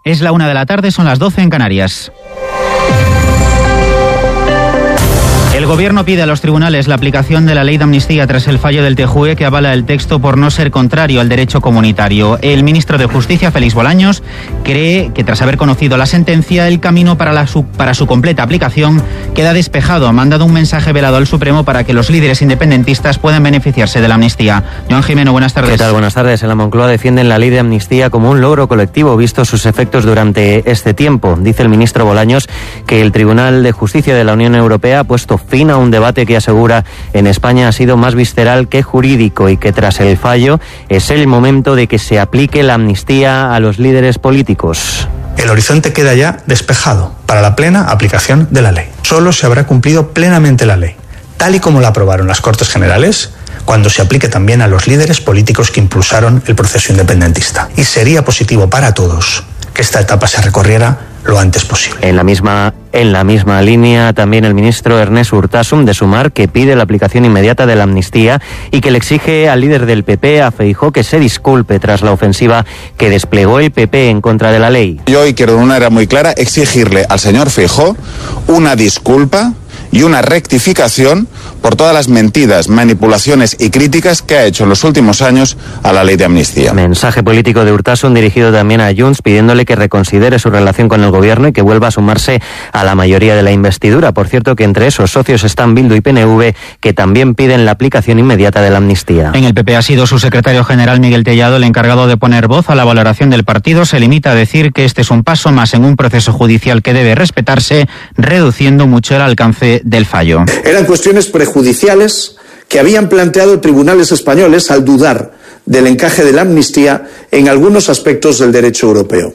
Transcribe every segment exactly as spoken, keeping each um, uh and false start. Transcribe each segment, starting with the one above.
Es la una de la tarde, son las doce en Canarias. El Gobierno pide a los tribunales la aplicación de la ley de amnistía tras el fallo del T J U E que avala el texto por no ser contrario al derecho comunitario. El ministro de Justicia, Félix Bolaños, cree que tras haber conocido la sentencia, el camino para, la su, para su completa aplicación queda despejado. Ha mandado un mensaje velado al Supremo para que los líderes independentistas puedan beneficiarse de la amnistía. Joan Jimeno, buenas tardes. ¿Qué tal? Buenas tardes. En la Moncloa defienden la ley de amnistía como un logro colectivo, visto sus efectos durante este tiempo. Dice el ministro Bolaños que el Tribunal de Justicia de la Unión Europea ha puesto fin a un debate que asegura en España ha sido más visceral que jurídico y que tras el fallo es el momento de que se aplique la amnistía a los líderes políticos. El horizonte queda ya despejado para la plena aplicación de la ley. Solo se habrá cumplido plenamente la ley, tal y como la aprobaron las Cortes Generales, cuando se aplique también a los líderes políticos que impulsaron el proceso independentista. Y sería positivo para todos que esta etapa se recorriera lo antes posible. En la misma en la misma línea también el ministro Ernest Urtasun de Sumar, que pide la aplicación inmediata de la amnistía y que le exige al líder del P P, a Feijóo, que se disculpe tras la ofensiva que desplegó el P P en contra de la ley. Yo hoy quiero de una manera muy clara exigirle al señor Feijóo una disculpa y una rectificación por todas las mentiras, manipulaciones y críticas que ha hecho en los últimos años a la ley de amnistía. Mensaje político de Urtasun dirigido también a Junts, pidiéndole que reconsidere su relación con el gobierno y que vuelva a sumarse a la mayoría de la investidura. Por cierto, que entre esos socios están Bildu y P N V, que también piden la aplicación inmediata de la amnistía. En el P P ha sido su secretario general Miguel Tellado el encargado de poner voz a la valoración del partido. Se limita a decir que este es un paso más en un proceso judicial que debe respetarse, reduciendo mucho el alcance del fallo. Eran cuestiones prejudiciales que habían planteado tribunales españoles al dudar del encaje de la amnistía en algunos aspectos del derecho europeo.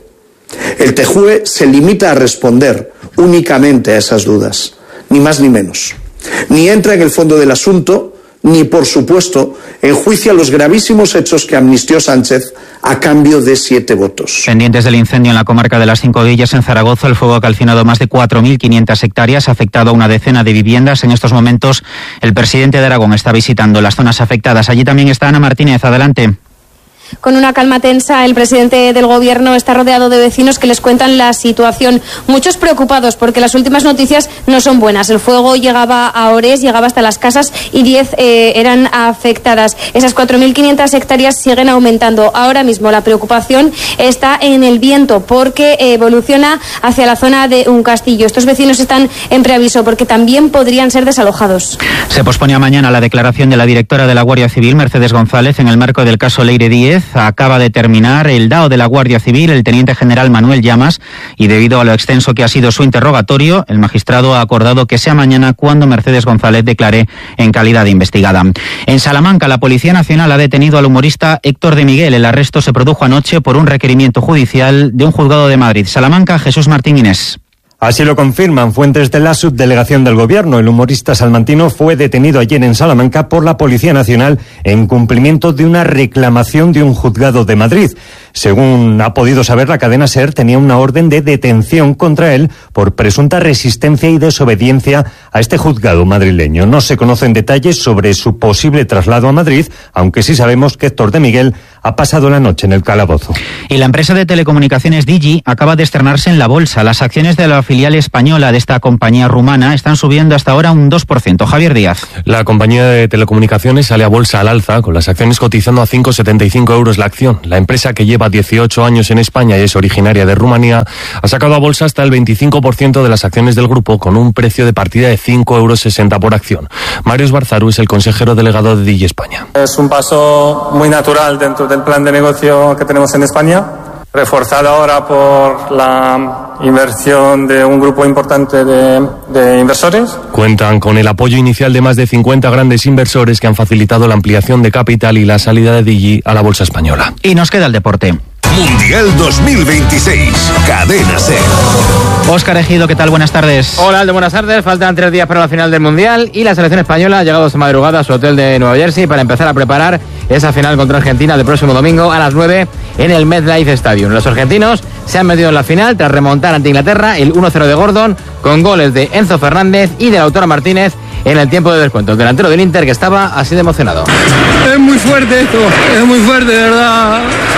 El T J U E se limita a responder únicamente a esas dudas, ni más ni menos. Ni entra en el fondo del asunto, ni, por supuesto, enjuicia los gravísimos hechos que amnistió Sánchez a cambio de siete votos. Pendientes del incendio en la comarca de las Cinco Villas, en Zaragoza, el fuego ha calcinado más de cuatro mil quinientas hectáreas, ha afectado a una decena de viviendas. En estos momentos, el presidente de Aragón está visitando las zonas afectadas. Allí también está Ana Martínez. Adelante. Con una calma tensa, el presidente del Gobierno está rodeado de vecinos que les cuentan la situación. Muchos preocupados porque las últimas noticias no son buenas. El fuego llegaba a Ores, llegaba hasta las casas y diez eh, eran afectadas. Esas cuatro mil quinientas hectáreas siguen aumentando. Ahora mismo la preocupación está en el viento porque evoluciona hacia la zona de un castillo. Estos vecinos están en preaviso porque también podrían ser desalojados. Se pospone a mañana la declaración de la directora de la Guardia Civil, Mercedes González, en el marco del caso Leire Díez. Acaba de terminar el D A O de la Guardia Civil, el teniente general Manuel Llamas, y debido a lo extenso que ha sido su interrogatorio, el magistrado ha acordado que sea mañana cuando Mercedes González declare en calidad de investigada. En Salamanca, la Policía Nacional ha detenido al humorista Héctor de Miguel. El arresto se produjo anoche por un requerimiento judicial de un juzgado de Madrid. Salamanca, Jesús Martín Inés. Así lo confirman fuentes de la subdelegación del Gobierno. El humorista salmantino fue detenido ayer en Salamanca por la Policía Nacional en cumplimiento de una reclamación de un juzgado de Madrid. Según ha podido saber la cadena SER, tenía una orden de detención contra él por presunta resistencia y desobediencia a este juzgado madrileño. No se conocen detalles sobre su posible traslado a Madrid, aunque sí sabemos que Héctor de Miguel ha pasado la noche en el calabozo. Y la empresa de telecomunicaciones Digi acaba de estrenarse en la bolsa. Las acciones de la filial española de esta compañía rumana están subiendo hasta ahora un dos por ciento. Javier Díaz. La compañía de telecomunicaciones sale a bolsa al alza, con las acciones cotizando a cinco coma setenta y cinco euros la acción. La empresa, que lleva dieciocho años en España y es originaria de Rumanía, ha sacado a bolsa hasta el veinticinco por ciento de las acciones del grupo, con un precio de partida de cinco euros sesenta por acción. Mario Esbarzaru es el consejero delegado de Digi España. Es un paso muy natural dentro del plan de negocio que tenemos en España, reforzado ahora por la inversión de un grupo importante de, de inversores. Cuentan con el apoyo inicial de más de cincuenta grandes inversores que han facilitado la ampliación de capital y la salida de Digi a la bolsa española. Y nos queda el deporte. Mundial dos mil veintiséis, Cadena SER. Óscar Ejido, ¿qué tal? Buenas tardes. Hola, Aldo, buenas tardes. Faltan tres días para la final del Mundial y la selección española ha llegado esta madrugada a su hotel de Nueva Jersey para empezar a preparar esa final contra Argentina del próximo domingo a las nueve en el MetLife Stadium. Los argentinos se han metido en la final tras remontar ante Inglaterra el uno cero de Gordon, con goles de Enzo Fernández y de Lautaro Martínez en el tiempo de descuento. El delantero del Inter, que estaba así de emocionado. Es muy fuerte esto, es muy fuerte, de verdad.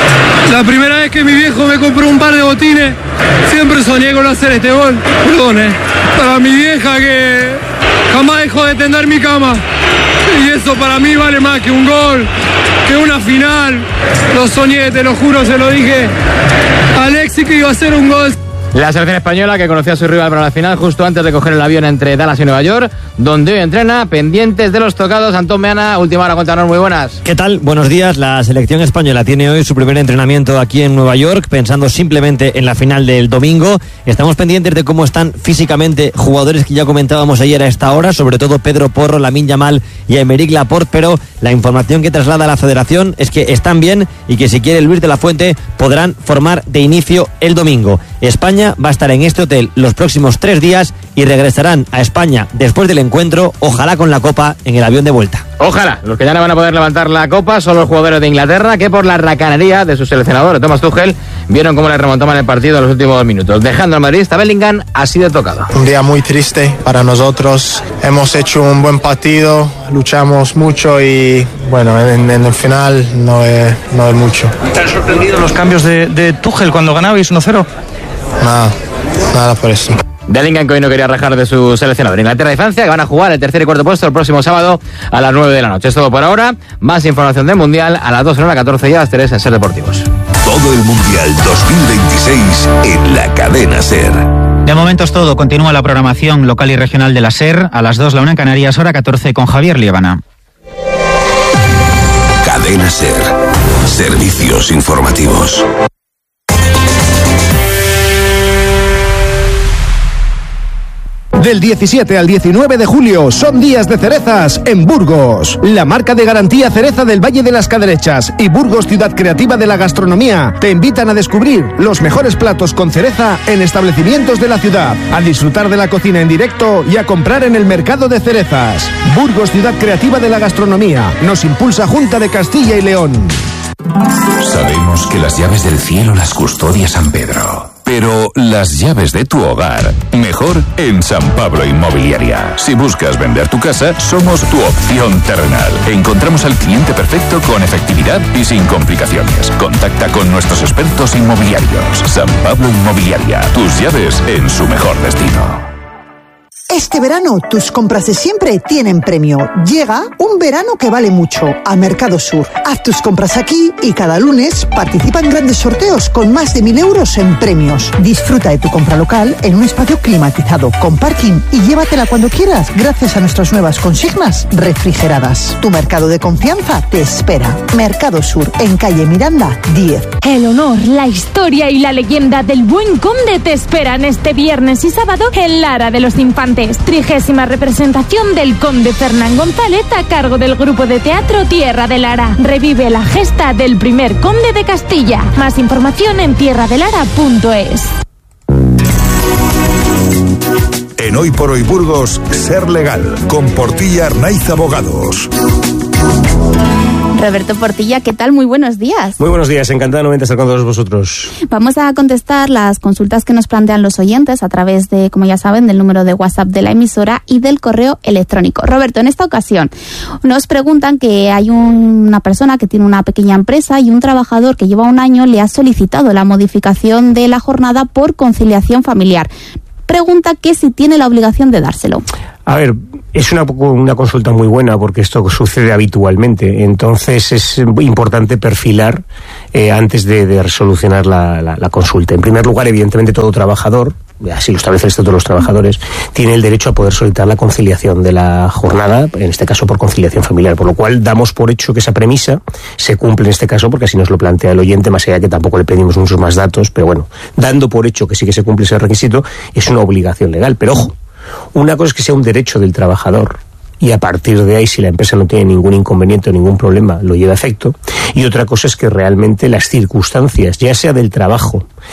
La primera vez que mi viejo me compró un par de botines, siempre soñé con hacer este gol. Perdón, eh. Para mi vieja que jamás dejó de tender mi cama. Y eso para mí vale más que un gol, que una final. Lo soñé, te lo juro, se lo dije a Alexis que iba a hacer un gol. La selección española que conocía a su rival para la final justo antes de coger el avión entre Dallas y Nueva York, donde hoy entrena, pendientes de los tocados. Antón Meana, última hora, cuéntanos, muy buenas. ¿Qué tal? Buenos días. La selección española tiene hoy su primer entrenamiento aquí en Nueva York, pensando simplemente en la final del domingo. Estamos pendientes de cómo están físicamente jugadores que ya comentábamos ayer a esta hora, sobre todo Pedro Porro, Lamine Yamal y Aymeric Laporte, pero la información que traslada la federación es que están bien y que si quiere Luis de la Fuente podrán formar de inicio el domingo. España va a estar en este hotel los próximos tres días y regresarán a España después del encuentro, ojalá con la Copa en el avión de vuelta. Ojalá. Los que ya no van a poder levantar la Copa son los jugadores de Inglaterra, que por la racanería de su seleccionador, Thomas Tuchel, vieron cómo le remontaban el partido en los últimos dos minutos. Dejando al madridista Bellingham, ha sido tocado. Un día muy triste para nosotros. Hemos hecho un buen partido, luchamos mucho y bueno, en, en el final no es, no es mucho. ¿Te han sorprendido los cambios de, de Tuchel cuando ganabais uno cero? Nada, nada por eso. Bellingham, que hoy no quería rajar de su seleccionador. Inglaterra y Francia, que van a jugar el tercer y cuarto puesto el próximo sábado a las nueve de la noche. Es todo por ahora. Más información del Mundial a las dos, a las catorce y a las tres en Ser Deportivos. Todo el Mundial dos mil veintiséis en la cadena SER. De momento es todo. Continúa la programación local y regional de la SER. A las dos, la una en Canarias, hora catorce, con Javier Liébana. Cadena SER. Servicios informativos. Del diecisiete al diecinueve de julio son días de cerezas en Burgos. La marca de garantía Cereza del Valle de las Caderechas y Burgos Ciudad Creativa de la Gastronomía te invitan a descubrir los mejores platos con cereza en establecimientos de la ciudad, a disfrutar de la cocina en directo y a comprar en el mercado de cerezas. Burgos Ciudad Creativa de la Gastronomía. Nos impulsa Junta de Castilla y León. Sabemos que las llaves del cielo las custodia San Pedro. Pero las llaves de tu hogar, mejor en San Pablo Inmobiliaria. Si buscas vender tu casa, somos tu opción terrenal. Encontramos al cliente perfecto con efectividad y sin complicaciones. Contacta con nuestros expertos inmobiliarios. San Pablo Inmobiliaria, tus llaves en su mejor destino. Este verano, tus compras de siempre tienen premio. Llega un verano que vale mucho a Mercado Sur. Haz tus compras aquí y cada lunes participa en grandes sorteos con más de mil euros en premios. Disfruta de tu compra local en un espacio climatizado, con parking y llévatela cuando quieras gracias a nuestras nuevas consignas refrigeradas. Tu mercado de confianza te espera. Mercado Sur, en calle Miranda diez. El honor, la historia y la leyenda del Buen Conde te esperan este viernes y sábado en Lara de los Infantes. Trigésima representación del Conde Fernán González a cargo del grupo de teatro Tierra de Lara. Revive la gesta del primer conde de Castilla. Más información en tierra de lara punto es. En Hoy por Hoy Burgos, Ser Legal, con Portilla Arnaiz Abogados. Roberto Portilla, ¿qué tal? Muy buenos días. Muy buenos días, encantado nuevamente de estar con todos vosotros. Vamos a contestar las consultas que nos plantean los oyentes a través de, como ya saben, del número de WhatsApp de la emisora y del correo electrónico. Roberto, en esta ocasión nos preguntan que hay un, una persona que tiene una pequeña empresa y un trabajador que lleva un año le ha solicitado la modificación de la jornada por conciliación familiar. Pregunta que si tiene la obligación de dárselo. A ver, es una, una consulta muy buena porque esto sucede habitualmente. Entonces es importante perfilar eh, antes de, de resolucionar la, la, la consulta. En primer lugar, evidentemente, todo trabajador, así lo establece el Estatuto de los Trabajadores, tiene el derecho a poder solicitar la conciliación de la jornada, en este caso por conciliación familiar, por lo cual damos por hecho que esa premisa se cumple en este caso, porque así nos lo plantea el oyente, más allá que tampoco le pedimos muchos más datos, pero bueno, dando por hecho que sí que se cumple ese requisito, es una obligación legal. Pero ojo, una cosa es que sea un derecho del trabajador y a partir de ahí, si la empresa no tiene ningún inconveniente o ningún problema, lo lleva a efecto. Y otra cosa es que realmente las circunstancias, ya sea del trabajo,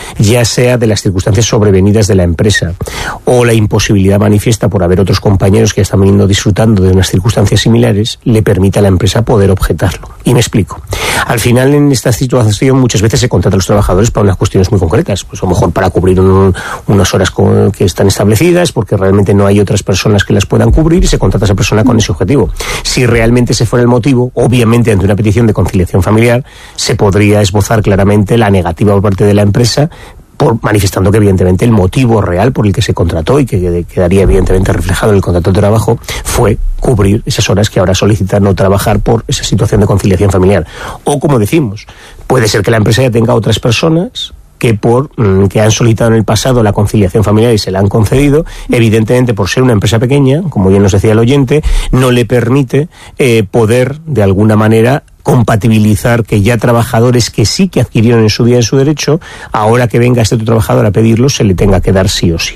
ya sea de las circunstancias sobrevenidas de la empresa o la imposibilidad manifiesta por haber otros compañeros que están veniendo disfrutando de unas circunstancias similares, le permite a la empresa poder objetarlo. Y me explico. Al final, en esta situación muchas veces se contratan a los trabajadores para unas cuestiones muy concretas, pues a lo mejor para cubrir un, unas horas con, que están establecidas, porque realmente no hay otras personas que las puedan cubrir, y se contrata a esa persona con ese objetivo. Si realmente ese fuera el motivo, obviamente ante una petición de conciliación familiar se podría esbozar claramente la negativa por parte de la empresa, por, manifestando que evidentemente el motivo real por el que se contrató y que quedaría evidentemente reflejado en el contrato de trabajo fue cubrir esas horas que ahora solicitan no trabajar por esa situación de conciliación familiar. O, como decimos, puede ser que la empresa ya tenga otras personas que por mmm, que han solicitado en el pasado la conciliación familiar y se la han concedido, evidentemente por ser una empresa pequeña, como bien nos decía el oyente, no le permite eh, poder de alguna manera compatibilizar que ya trabajadores que sí que adquirieron en su día en su derecho, ahora que venga este otro trabajador a pedirlo, se le tenga que dar sí o sí.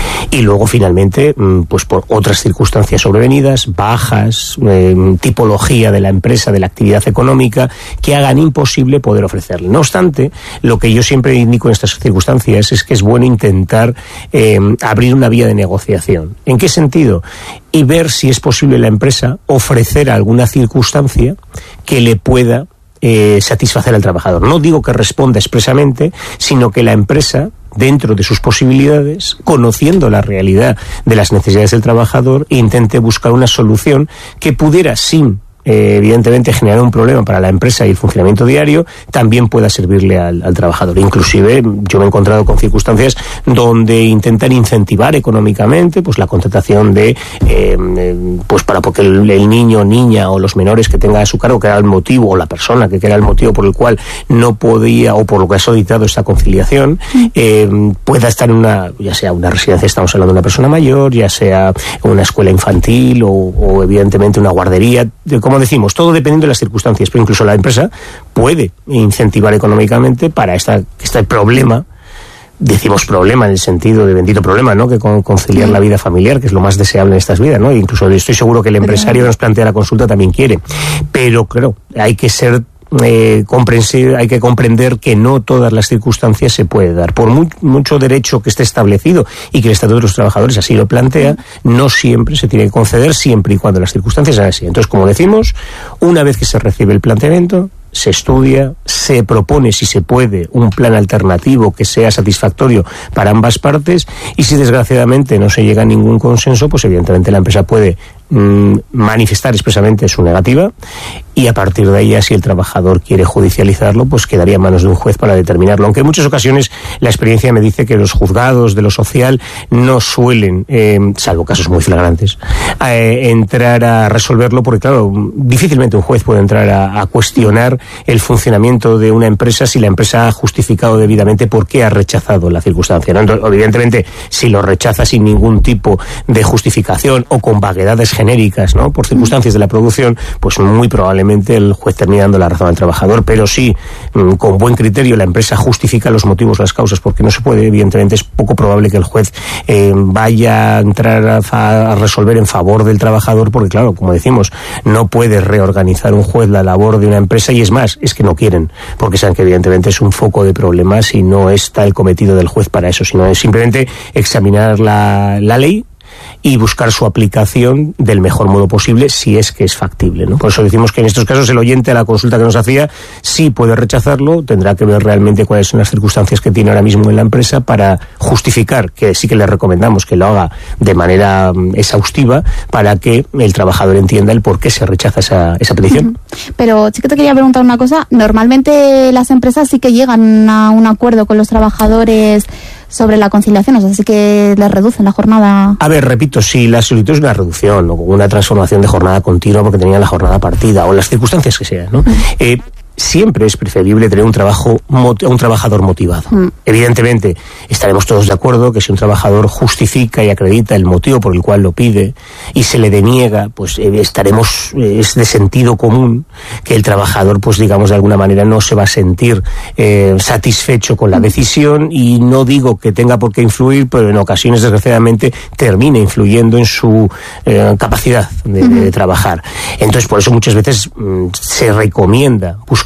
Y luego finalmente, pues por otras circunstancias sobrevenidas, bajas, eh, tipología de la empresa, de la actividad económica, que hagan imposible poder ofrecerle. No obstante, lo que yo siempre indico en estas circunstancias es que es bueno intentar eh, abrir una vía de negociación. ¿En qué sentido? Y ver si es posible la empresa ofrecer alguna circunstancia que le pueda eh, satisfacer al trabajador. No digo que responda expresamente, sino que la empresa, dentro de sus posibilidades, conociendo la realidad de las necesidades del trabajador, intente buscar una solución que pudiera, sin eh, evidentemente generar un problema para la empresa y el funcionamiento diario, también pueda servirle al, al trabajador. Inclusive yo me he encontrado con circunstancias donde intentan incentivar económicamente pues la contratación de eh, pues para porque el, el niño, niña o los menores que tenga a su cargo, que era el motivo, o la persona que era el motivo por el cual no podía, o por lo que ha solicitado esta conciliación, eh, pueda estar en una, ya sea una residencia, estamos hablando de una persona mayor, ya sea una escuela infantil o, o evidentemente una guardería, de, como decimos, todo dependiendo de las circunstancias, pero incluso la empresa puede incentivar económicamente para esta, este problema. Decimos problema en el sentido de bendito problema, ¿no? Que con, conciliar la vida familiar, que es lo más deseable en estas vidas, ¿no? E incluso estoy seguro que el empresario que nos plantea la consulta también quiere. Pero, claro, hay que ser Eh, comprensible, hay que comprender que no todas las circunstancias se puede dar. Por mu mucho derecho que esté establecido y que el Estatuto de los Trabajadores así lo plantea, no siempre se tiene que conceder, siempre y cuando las circunstancias sean así. Entonces, como decimos, una vez que se recibe el planteamiento, se estudia, se propone, si se puede, un plan alternativo que sea satisfactorio para ambas partes, y si desgraciadamente no se llega a ningún consenso, pues evidentemente la empresa puede mmm, manifestar expresamente su negativa, y a partir de ahí, si el trabajador quiere judicializarlo, pues quedaría en manos de un juez para determinarlo. Aunque en muchas ocasiones la experiencia me dice que los juzgados de lo social no suelen, eh, salvo casos muy flagrantes, eh, entrar a resolverlo, porque claro, difícilmente un juez puede entrar a, a cuestionar el funcionamiento de una empresa si la empresa ha justificado debidamente por qué ha rechazado la circunstancia, ¿no? Entonces, evidentemente, si lo rechaza sin ningún tipo de justificación o con vaguedades genéricas, ¿no?, por circunstancias de la producción, pues muy probablemente el juez termina dando la razón al trabajador. Pero si con buen criterio la empresa justifica los motivos, las causas, porque no se puede, evidentemente es poco probable que el juez eh, vaya a entrar a, a resolver en favor del trabajador, porque claro, como decimos, no puede reorganizar un juez la labor de una empresa, y es más, es que no quieren, porque saben que evidentemente es un foco de problemas y no está el cometido del juez para eso, sino es simplemente examinar la, la ley y buscar su aplicación del mejor modo posible, si es que es factible, ¿no? Por eso decimos que en estos casos el oyente a la consulta que nos hacía sí puede rechazarlo, tendrá que ver realmente cuáles son las circunstancias que tiene ahora mismo en la empresa para justificar, que sí que le recomendamos que lo haga de manera um, exhaustiva, para que el trabajador entienda el por qué se rechaza esa, esa petición. Pero sí que te quería preguntar una cosa. Normalmente las empresas sí que llegan a un acuerdo con los trabajadores sobre la conciliación, o sea, sí que les reducen la jornada. A ver, repito, si la solicitud es una reducción o una transformación de jornada continua porque tenían la jornada partida, o las circunstancias que sean, ¿no? Mm. Eh, siempre es preferible tener un trabajo un trabajador motivado. Mm. Evidentemente, estaremos todos de acuerdo que si un trabajador justifica y acredita el motivo por el cual lo pide y se le deniega, pues eh, estaremos, eh, es de sentido común que el trabajador, pues digamos, de alguna manera no se va a sentir eh, satisfecho con la decisión, y no digo que tenga por qué influir, pero en ocasiones, desgraciadamente, termina influyendo en su eh, capacidad de, mm. de trabajar. Entonces, por eso muchas veces mm, se recomienda buscar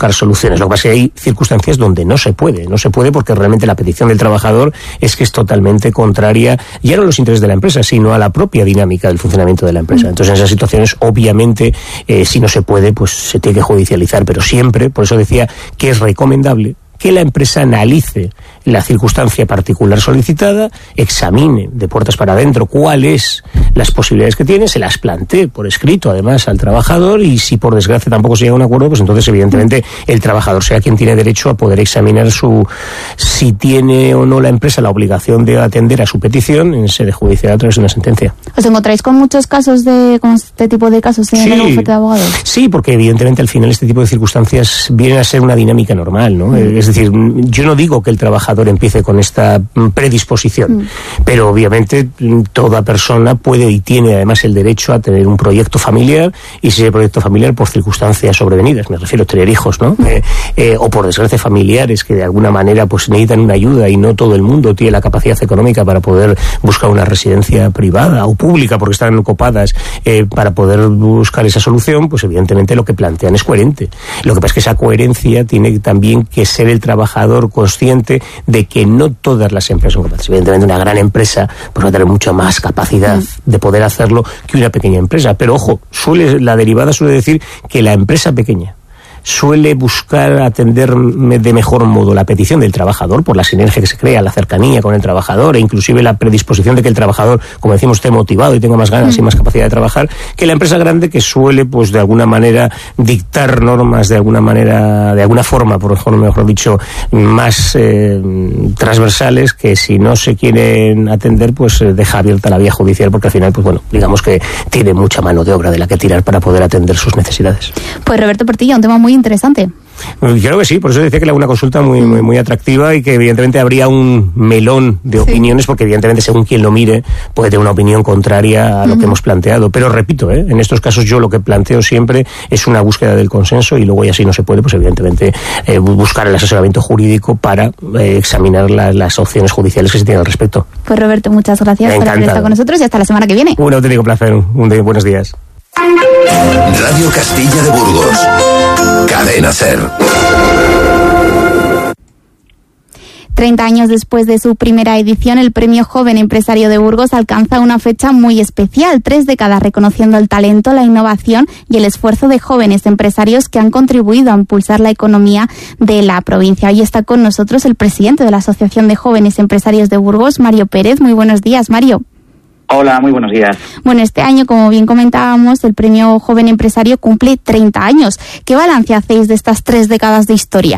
buscar soluciones. Lo que pasa es que hay circunstancias donde no se puede, no se puede porque realmente la petición del trabajador es que es totalmente contraria, ya no a los intereses de la empresa, sino a la propia dinámica del funcionamiento de la empresa. Entonces, en esas situaciones, obviamente, eh, si no se puede, pues se tiene que judicializar, pero siempre, por eso decía que es recomendable que la empresa analice la circunstancia particular solicitada, examine de puertas para adentro cuáles las posibilidades que tiene, se las plantee por escrito además al trabajador, y si por desgracia tampoco se llega a un acuerdo, pues entonces evidentemente el trabajador sea quien tiene derecho a poder examinar su si tiene o no la empresa la obligación de atender a su petición en sede judicial a través de una sentencia. ¿Os encontráis con muchos casos de con este tipo de casos en sí, el bufete de abogados? Sí, porque evidentemente al final este tipo de circunstancias vienen a ser una dinámica normal, ¿no? Mm. Es decir, yo no digo que el trabajador empiece con esta predisposición, mm. pero obviamente toda persona puede y tiene además el derecho a tener un proyecto familiar, y si ese proyecto familiar por circunstancias sobrevenidas, me refiero a tener hijos, ¿no? Mm. Eh, eh, o por desgracia familiares que de alguna manera pues necesitan una ayuda y no todo el mundo tiene la capacidad económica para poder buscar una residencia privada o pública porque están copadas eh, para poder buscar esa solución, pues evidentemente lo que plantean es coherente. Lo que pasa es que esa coherencia tiene también que ser el trabajador consciente de que no todas las empresas son capaces. Evidentemente una gran empresa pues va a tener mucha más capacidad mm. de poder hacerlo que una pequeña empresa, pero ojo, suele la derivada suele decir que la empresa pequeña suele buscar atender de mejor modo la petición del trabajador por la sinergia que se crea, la cercanía con el trabajador e inclusive la predisposición de que el trabajador, como decimos, esté motivado y tenga más ganas mm. y más capacidad de trabajar, que la empresa grande, que suele pues de alguna manera dictar normas de alguna manera, de alguna forma, por ejemplo, mejor dicho, más eh, transversales, que si no se quieren atender pues eh, deja abierta la vía judicial, porque al final pues bueno, digamos que tiene mucha mano de obra de la que tirar para poder atender sus necesidades. Pues Roberto Portilla, un tema muy interesante. Creo que sí, por eso decía que era una consulta muy, muy, muy atractiva y que evidentemente habría un melón de sí. opiniones, porque evidentemente según quien lo mire puede tener una opinión contraria a lo uh-huh. que hemos planteado. Pero repito, ¿eh? en estos casos yo lo que planteo siempre es una búsqueda del consenso, y luego ya si no se puede, pues evidentemente eh, buscar el asesoramiento jurídico para eh, examinar la, las opciones judiciales que se tienen al respecto. Pues Roberto, muchas gracias Encantado. por haber estado con nosotros y hasta la semana que viene. Un auténtico placer, un de, buenos días. Radio Castilla de Burgos. Cadena SER. Treinta años después de su primera edición, el Premio Joven Empresario de Burgos alcanza una fecha muy especial, tres décadas reconociendo el talento, la innovación y el esfuerzo de jóvenes empresarios que han contribuido a impulsar la economía de la provincia. Hoy está con nosotros el presidente de la Asociación de Jóvenes Empresarios de Burgos, Mario Pérez. Muy buenos días, Mario. Hola, muy buenos días. Bueno, este año, como bien comentábamos, el Premio Joven Empresario cumple treinta años. ¿Qué balance hacéis de estas tres décadas de historia?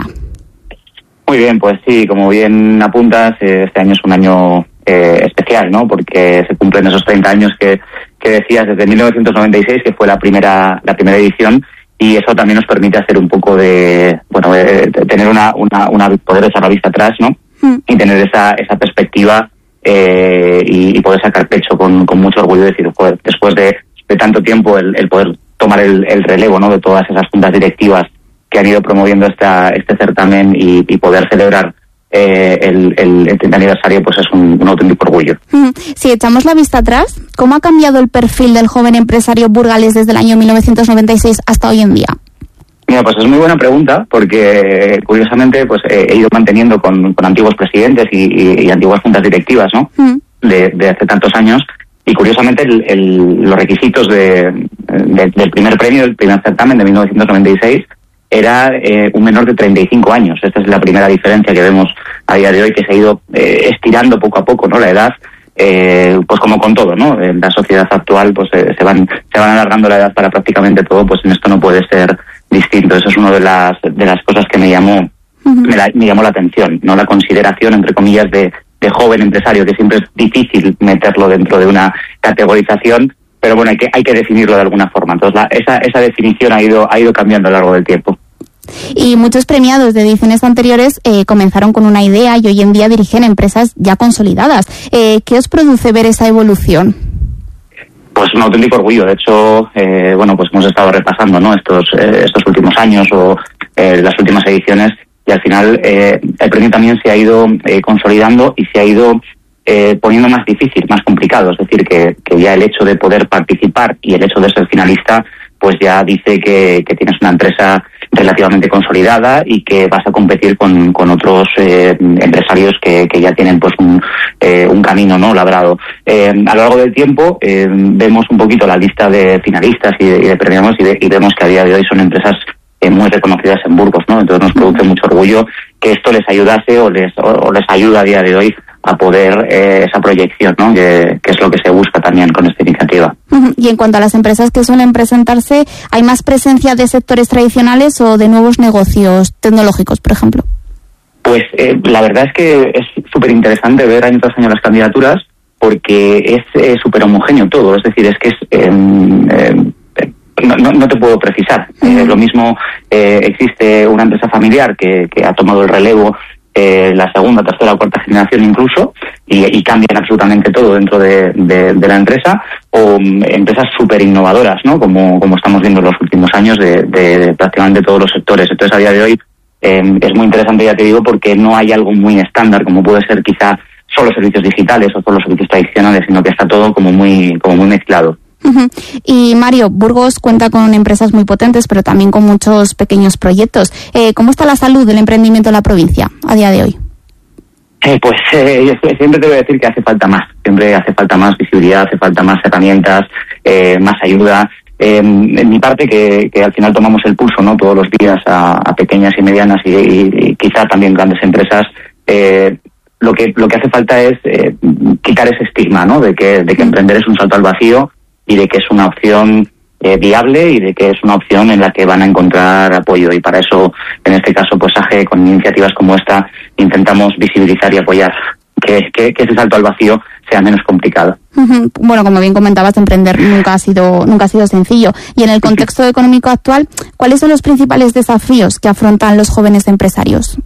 Muy bien, pues sí, como bien apuntas, este año es un año eh, especial, ¿no? Porque se cumplen esos treinta años que, que decías desde mil novecientos noventa y seis, que fue la primera la primera edición, y eso también nos permite hacer un poco de, bueno, de, de tener una, una, una poder echar la vista atrás, ¿no? Mm. Y tener esa, esa perspectiva eh, y, y poder sacar pecho con, con mucho orgullo, decir, joder, después de, de tanto tiempo el, el poder tomar el, el relevo, ¿no? De todas esas juntas directivas que han ido promoviendo esta, este certamen y, y poder celebrar eh, el, el, el treinta aniversario, pues es un, un auténtico orgullo. Si echamos la vista atrás, ¿cómo ha cambiado el perfil del joven empresario burgalés desde el año mil novecientos noventa y seis hasta hoy en día? Mira, pues es muy buena pregunta, porque curiosamente pues eh, he ido manteniendo con, con antiguos presidentes y, y, y antiguas juntas directivas, ¿no? Mm. De, de hace tantos años, y curiosamente el, el, los requisitos de, de, del primer premio, del primer certamen de mil novecientos noventa y seis, era eh, un menor de treinta y cinco años. Esta es la primera diferencia que vemos a día de hoy, que se ha ido eh, estirando poco a poco, ¿no? La edad, eh, pues como con todo, ¿no? En la sociedad actual, pues eh, se van se van alargando la edad para prácticamente todo, pues en esto no puede ser distinto. Eso es una de las de las cosas que me llamó uh-huh. me, la, me llamó la atención, ¿no? La consideración, entre comillas, de, de joven empresario, que siempre es difícil meterlo dentro de una categorización, pero bueno, hay que hay que definirlo de alguna forma. Entonces, la, esa esa definición ha ido ha ido cambiando a lo largo del tiempo. Y muchos premiados de ediciones anteriores eh, comenzaron con una idea y hoy en día dirigen empresas ya consolidadas. Eh, ¿Qué os produce ver esa evolución? Pues un auténtico orgullo. De hecho, eh, bueno, pues hemos estado repasando, ¿no? Estos eh, estos últimos años o eh, las últimas ediciones, y al final eh, el premio también se ha ido eh, consolidando y se ha ido eh, poniendo más difícil, más complicado. Es decir, que, que ya el hecho de poder participar y el hecho de ser finalista, pues ya dice que, que tienes una empresa relativamente consolidada y que vas a competir con, con otros eh, empresarios que, que ya tienen pues un, eh, un camino, ¿no?, labrado. Eh, a lo largo del tiempo eh, vemos un poquito la lista de finalistas y de, y de premiados y, de, y vemos que a día de hoy son empresas eh, muy reconocidas en Burgos, ¿no? Entonces nos produce mucho orgullo que esto les ayudase o les, o, o les ayuda a día de hoy a poder eh, esa proyección, ¿no?, que, que es lo que se busca también con esta iniciativa. Y en cuanto a las empresas que suelen presentarse, ¿hay más presencia de sectores tradicionales o de nuevos negocios tecnológicos, por ejemplo? Pues eh, la verdad es que es súper interesante ver año tras año las candidaturas porque es súper eh, homogéneo todo, es decir, es que es... Eh, eh, no, no, no te puedo precisar. Uh-huh. Eh, lo mismo eh, existe una empresa familiar que, que ha tomado el relevo Eh, la segunda, tercera o cuarta generación incluso, y, y cambian absolutamente todo dentro de, de, de la empresa, o um, empresas súper innovadoras, ¿no?, como, como estamos viendo en los últimos años de, de, de prácticamente todos los sectores. Entonces, a día de hoy eh, es muy interesante, ya te digo, porque no hay algo muy estándar, como puede ser quizá solo servicios digitales o solo servicios tradicionales, sino que está todo como muy, como muy mezclado. Uh-huh. Y Mario, Burgos cuenta con empresas muy potentes, pero también con muchos pequeños proyectos. Eh, ¿Cómo está la salud del emprendimiento en la provincia a día de hoy? Eh, pues eh, siempre te voy a decir que hace falta más. Siempre hace falta más visibilidad, hace falta más herramientas, eh, más ayuda. Eh, en mi parte, que, que al final tomamos el pulso, ¿no?, todos los días a, a pequeñas y medianas y, y, y quizá también grandes empresas. Eh, lo que lo que hace falta es eh, quitar ese estigma, ¿no?, de que de que emprender es un salto al vacío y de que es una opción eh, viable y de que es una opción en la que van a encontrar apoyo. Y para eso, en este caso, pues A G E, con iniciativas como esta, intentamos visibilizar y apoyar que, que, que ese salto al vacío sea menos complicado. Uh-huh. Bueno, como bien comentabas, emprender nunca ha sido nunca ha sido sencillo. Y en el contexto económico actual, ¿cuáles son los principales desafíos que afrontan los jóvenes empresarios?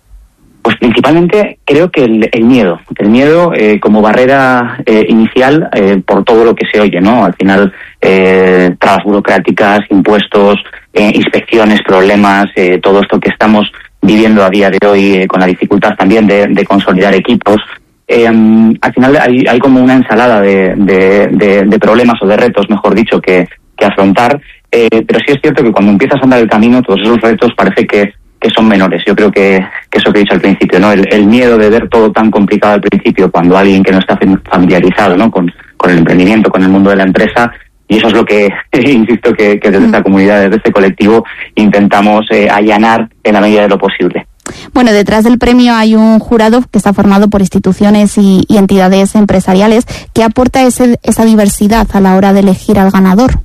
Pues principalmente creo que el, el miedo, el miedo eh, como barrera eh, inicial eh, por todo lo que se oye, ¿no? Al final, eh, trabas burocráticas, impuestos, eh, inspecciones, problemas, eh, todo esto que estamos viviendo a día de hoy eh, con la dificultad también de, de consolidar equipos. Eh, al final hay, hay como una ensalada de, de, de, de problemas o de retos, mejor dicho, que, que afrontar, eh, pero sí es cierto que cuando empiezas a andar el camino, todos esos retos parece que que son menores. Yo creo que, que eso que he dicho al principio, ¿no? El, el miedo de ver todo tan complicado al principio cuando alguien que no está familiarizado, ¿no?, con, con el emprendimiento, con el mundo de la empresa, y eso es lo que, insisto, que, que desde esta comunidad, desde este colectivo, intentamos eh, allanar en la medida de lo posible. Bueno, detrás del premio hay un jurado que está formado por instituciones y, y entidades empresariales. ¿Qué aporta ese, esa diversidad a la hora de elegir al ganador?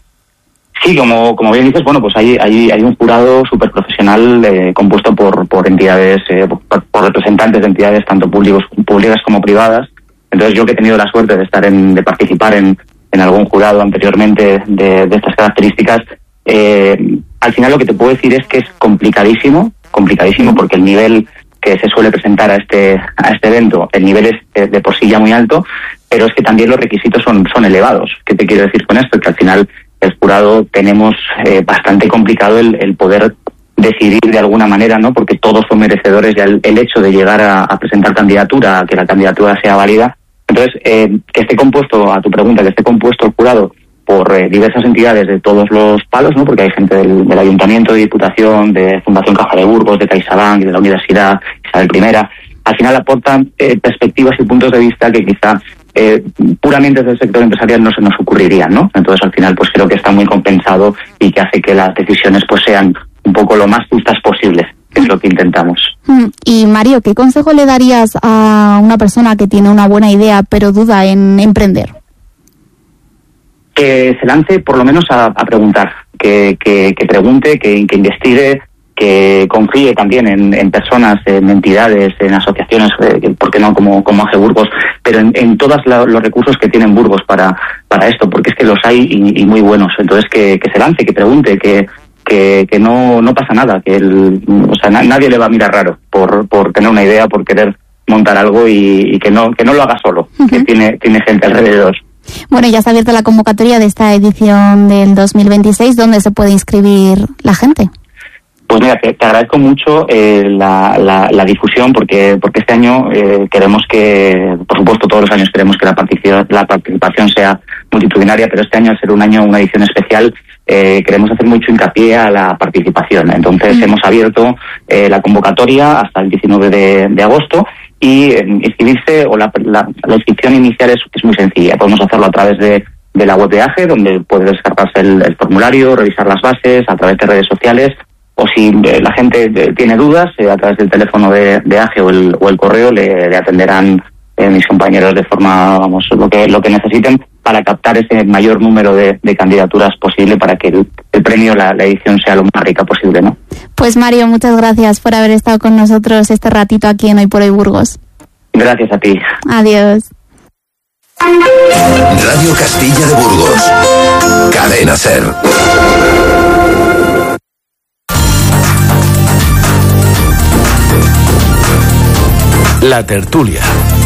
Sí, como, como bien dices, bueno, pues hay, hay, hay un jurado súper profesional eh, compuesto por, por entidades, eh, por, por representantes de entidades tanto públicos, públicas como privadas. Entonces yo que he tenido la suerte de estar en, de participar en, en algún jurado anteriormente de, de estas características, eh, al final lo que te puedo decir es que es complicadísimo, complicadísimo porque el nivel que se suele presentar a este, a este evento, el nivel es de, de por sí ya muy alto, pero es que también los requisitos son, son elevados. ¿Qué te quiero decir con esto? Que al final el jurado tenemos eh, bastante complicado el, el poder decidir de alguna manera, ¿no?, porque todos son merecedores ya el, el hecho de llegar a, a presentar candidatura, a que la candidatura sea válida. Entonces, eh, que esté compuesto, a tu pregunta, que esté compuesto el jurado por eh, diversas entidades de todos los palos, ¿no?, porque hay gente del, del Ayuntamiento, de Diputación, de Fundación Caja de Burgos, de CaixaBank y de la Universidad Isabel Primera, al final aportan eh, perspectivas y puntos de vista que quizá Eh, puramente desde el sector empresarial no se nos ocurrirían, ¿no? Entonces al final pues creo que está muy compensado y que hace que las decisiones pues sean un poco lo más justas posibles, que es lo que intentamos. Y Mario, ¿qué consejo le darías a una persona que tiene una buena idea pero duda en emprender? Que se lance por lo menos a, a preguntar, que, que, que pregunte, que, que investigue, que confíe también en, en personas, en entidades, en asociaciones, eh, ¿por qué no?, como, como A G E Burgos, pero en, en todos la, los recursos que tienen Burgos para, para esto, porque es que los hay y, y muy buenos. Entonces que, que se lance, que pregunte, que, que, que no, no pasa nada, que el, o sea, na, nadie le va a mirar raro por, por tener una idea, por querer montar algo y, y que no, que no lo haga solo, uh-huh. que tiene, tiene gente alrededor. Bueno, ya se ha abierto la convocatoria de esta edición del dos mil veintiséis, ¿dónde se puede inscribir la gente? Pues mira, te, te agradezco mucho eh, la, la, la difusión porque porque este año eh, queremos que, por supuesto todos los años queremos que la participación, la participación sea multitudinaria, pero este año, al ser un año, una edición especial, eh, queremos hacer mucho hincapié a la participación. Entonces mm. hemos abierto eh, la convocatoria hasta el diecinueve de agosto y eh, inscribirse, o la, la, la inscripción inicial es, es muy sencilla. Podemos hacerlo a través de, de la web de A G E, donde puede descargarse el, el formulario, revisar las bases, a través de redes sociales, o si eh, la gente eh, tiene dudas, eh, a través del teléfono de, de A G E o el, o el correo le, le atenderán eh, mis compañeros de forma, vamos, lo que, lo que necesiten, para captar ese mayor número de, de candidaturas posible para que el, el premio, la, la edición sea lo más rica posible, ¿no? Pues Mario, muchas gracias por haber estado con nosotros este ratito aquí en Hoy por Hoy Burgos. Gracias a ti. Adiós. Radio Castilla de Burgos. Cadena SER. La tertulia.